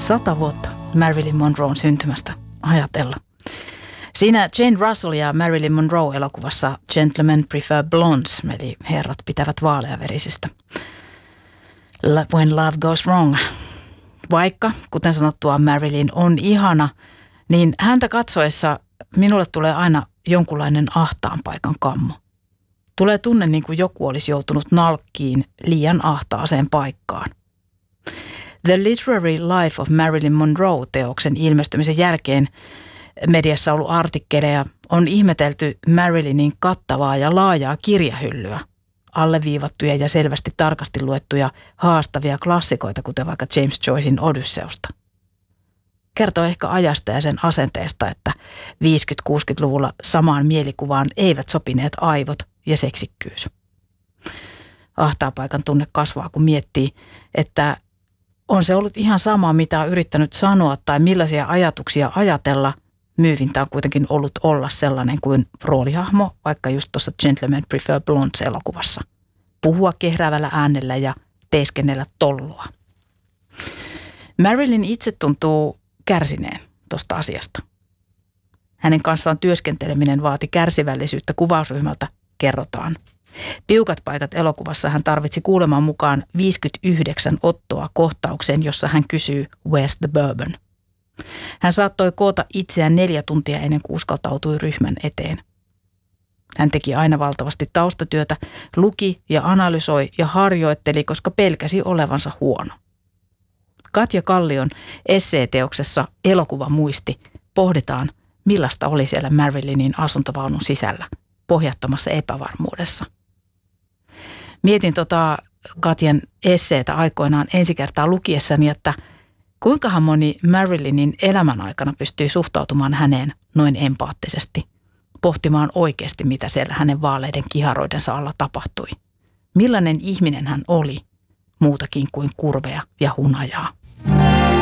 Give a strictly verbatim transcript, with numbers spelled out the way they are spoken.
Sata vuotta Marilyn Monroen syntymästä, ajatella. Siinä Jane Russell ja Marilyn Monroe elokuvassa Gentlemen Prefer Blondes, eli herrat pitävät vaaleaverisistä. When Love Goes Wrong. Vaikka, kuten sanottua, Marilyn on ihana, niin häntä katsoessa minulle tulee aina jonkunlainen ahtaan paikan kammo. Tulee tunne niin kuin joku olisi joutunut nalkkiin liian ahtaaseen paikkaan. The Literary Life of Marilyn Monroe-teoksen ilmestymisen jälkeen mediassa ollut artikkeleja on ihmetelty Marilynin kattavaa ja laajaa kirjahyllyä, alleviivattuja ja selvästi tarkasti luettuja haastavia klassikoita, kuten vaikka James Joycein Odysseusta. Kertoo ehkä ajasta ja sen asenteesta, että viisikymmentä-kuusikymmentäluvulla samaan mielikuvaan eivät sopineet aivot ja seksikkyys. Ahtaapaikan tunne kasvaa, kun miettii, että on se ollut ihan sama, mitä on yrittänyt sanoa tai millaisia ajatuksia ajatella. Myyvintä on kuitenkin ollut olla sellainen kuin roolihahmo, vaikka just tuossa Gentlemen Prefer Blondes -elokuvassa. Puhua kehräävällä äänellä ja teeskennellä tollua. Marilyn itse tuntuu kärsineen tuosta asiasta. Hänen kanssaan työskenteleminen vaati kärsivällisyyttä kuvausryhmältä, kerrotaan. Piukat paikat -elokuvassa hän tarvitsi kuuleman mukaan viisikymmentäyhdeksän ottoa kohtaukseen, jossa hän kysyy "Where's the bourbon?". Hän saattoi koota itseään neljä tuntia ennen kuin uskaltautui ryhmän eteen. Hän teki aina valtavasti taustatyötä, luki ja analysoi ja harjoitteli, koska pelkäsi olevansa huono. Katja Kallion esseeteoksessa Elokuvamuisti pohditaan, millaista oli siellä Marilynin asuntovaunun sisällä, pohjattomassa epävarmuudessa. Mietin tota Katjan esseetä aikoinaan ensi kertaa lukiessani, että kuinkahan moni Marilynin elämän aikana pystyy suhtautumaan häneen noin empaattisesti, pohtimaan oikeasti, mitä siellä hänen vaaleiden kiharoidensa alla tapahtui. Millainen ihminen hän oli, muutakin kuin kurvea ja hunajaa.